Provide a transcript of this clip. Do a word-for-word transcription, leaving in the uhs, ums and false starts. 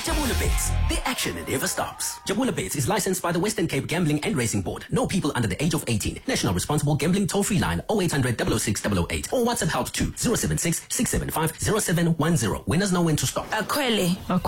Jabula Bets, the action never stops. Jabula Bets is licensed by the Western Cape Gambling and Racing Board. No people under the age of eighteen. National Responsible Gambling toll-free line oh eight hundred, double oh six, double oh eight or WhatsApp help to zero seven six, six seven five, zero seven one zero. Winners know when to stop. Akwele.